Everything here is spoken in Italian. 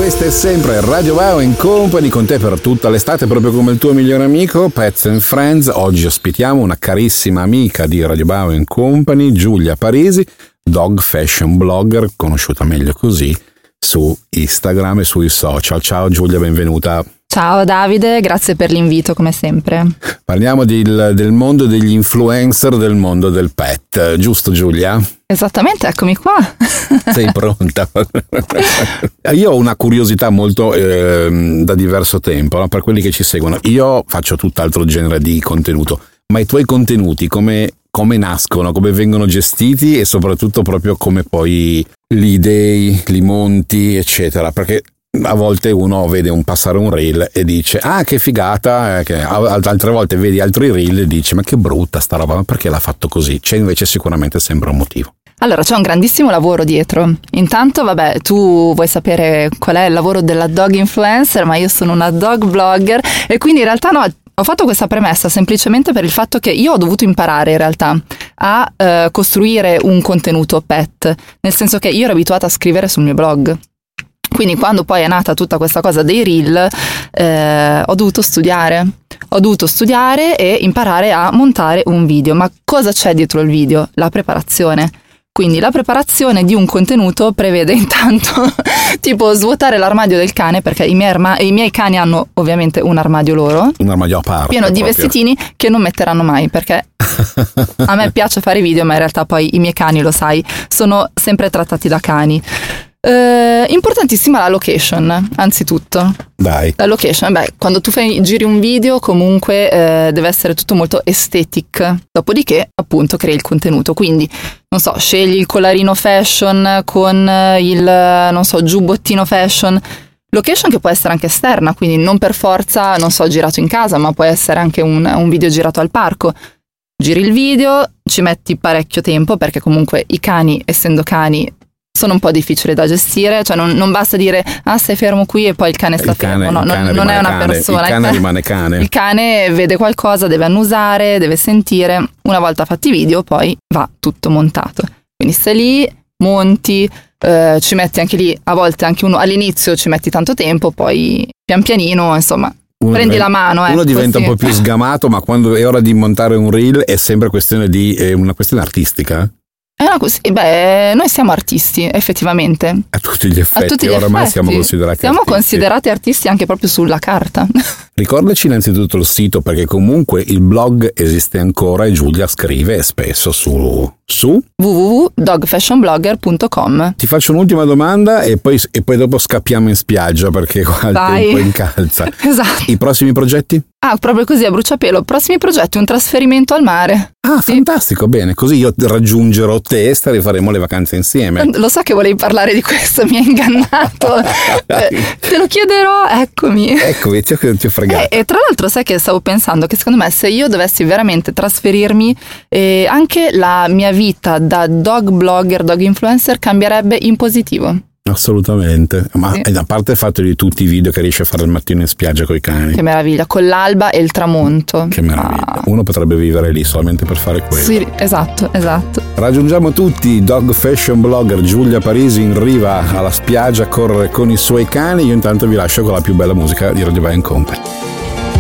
questa è sempre Radio Wow & Company, con te per tutta l'estate, proprio come il tuo migliore amico, Pets and Friends. Oggi ospitiamo una carissima amica di Radio Wow & Company, Giulia Parisi, dog fashion blogger, conosciuta meglio così su Instagram e sui social. Ciao Giulia, benvenuta. Ciao Davide, grazie per l'invito come sempre. Parliamo del mondo degli influencer, del mondo del pet, giusto Giulia? Esattamente, eccomi qua. Sei pronta? Io ho una curiosità molto da diverso tempo, no? Per quelli che ci seguono. Io faccio tutt'altro genere di contenuto, ma i tuoi contenuti come nascono, come vengono gestiti e soprattutto proprio come poi li idei, li monti, eccetera, perché a volte uno vede passare un reel e dice ah che figata, altre volte vedi altri reel e dici ma che brutta sta roba, ma perché l'ha fatto così? C'è invece sicuramente sempre un motivo. Allora, c'è un grandissimo lavoro dietro. Intanto, vabbè, tu vuoi sapere qual è il lavoro della dog influencer, ma io sono una dog blogger e quindi in realtà no, ho fatto questa premessa semplicemente per il fatto che io ho dovuto imparare in realtà a costruire un contenuto pet, nel senso che io ero abituata a scrivere sul mio blog. Quindi quando poi è nata tutta questa cosa dei reel, ho dovuto studiare e imparare a montare un video. Ma cosa c'è dietro il video? La preparazione. Quindi la preparazione di un contenuto prevede intanto tipo svuotare l'armadio del cane, perché i miei cani hanno ovviamente un armadio loro. Un armadio a parte. Pieno di vestitini che non metteranno mai, perché a me piace fare video, ma in realtà poi i miei cani, lo sai, sono sempre trattati da cani. Importantissima la location, anzitutto. Dai. La location, quando tu giri un video comunque deve essere tutto molto aesthetic, dopodiché appunto crei il contenuto, quindi non so, scegli il collarino fashion con il, non so, giubbottino fashion, location che può essere anche esterna, quindi non per forza, non so, girato in casa, ma può essere anche un video girato al parco. Giri il video, ci metti parecchio tempo, perché comunque i cani, essendo cani, sono un po' difficili da gestire, cioè non basta dire stai fermo qui e poi il cane sta fermo, no, non è una persona. Il cane rimane cane. Il cane vede qualcosa, deve annusare, deve sentire. Una volta fatti i video poi va tutto montato. Quindi stai lì, monti, ci metti anche lì, a volte anche uno all'inizio ci metti tanto tempo, poi pian pianino insomma prendi la mano. Uno diventa un po' più sgamato, ma quando è ora di montare un reel è sempre una questione artistica. Noi siamo artisti, effettivamente. A tutti gli effetti, oramai siamo considerati artisti anche proprio sulla carta. Ricordaci innanzitutto il sito, perché comunque il blog esiste ancora e Giulia scrive spesso su www.dogfashionblogger.com. Ti faccio un'ultima domanda e poi dopo scappiamo in spiaggia, perché qua il tempo incalza. Esatto. I prossimi progetti? Proprio così a bruciapelo. Prossimi progetti, un trasferimento al mare. Sì. Fantastico, bene, così io raggiungerò te e faremo le vacanze insieme. Lo so che volevi parlare di questo, mi hai ingannato. Te lo chiederò, eccomi, ti ho fregato. E tra l'altro sai che stavo pensando che secondo me se io dovessi veramente trasferirmi, anche la mia vita da dog blogger, dog influencer cambierebbe in positivo. Assolutamente, ma sì. A parte il fatto di tutti i video che riesci a fare al mattino in spiaggia coi cani. Che meraviglia, con l'alba e il tramonto. Che meraviglia, uno potrebbe vivere lì solamente per fare quello. Sì, esatto. Raggiungiamo tutti dog fashion blogger Giulia Parisi in riva alla spiaggia a correre con i suoi cani. Io intanto vi lascio con la più bella musica di Radio Wow & Company.